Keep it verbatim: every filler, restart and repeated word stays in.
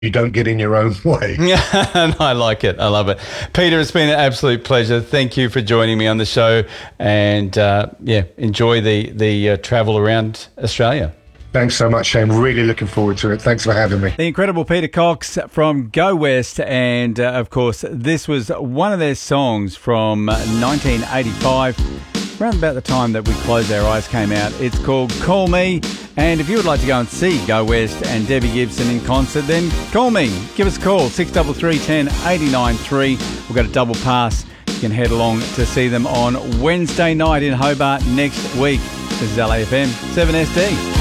you don't get in your own way. Yeah, I like it. I love it. Peter, it's been an absolute pleasure. Thank you for joining me on the show, and uh, yeah, enjoy the, the uh, travel around Australia. Thanks so much, Shane. Really looking forward to it. Thanks for having me. The incredible Peter Cox from Go West, and uh, of course, this was one of their songs from nineteen eighty-five. Around about the time that We Close Our Eyes came out. It's called Call Me. And if you would like to go and see Go West and Debbie Gibson in concert, then call me. Give us a call, six three three, one zero, eight nine three. We've got a double pass. You can head along to see them on Wednesday night in Hobart next week. This is L A F M seven S D.